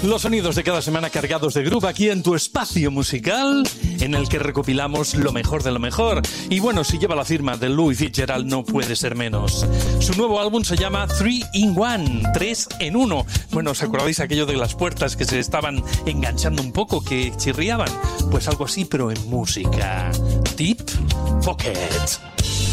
Los sonidos de cada semana cargados de groove aquí en tu espacio musical, en el que recopilamos lo mejor de lo mejor. Y bueno, si lleva la firma de Louis Fitzgerald, no puede ser menos. Su nuevo álbum se llama 3 in 1, 3 en 1. Bueno, ¿os acordáis aquello de las puertas que se estaban enganchando un poco, que chirriaban? Pues algo así, pero en música. Deep Pocket.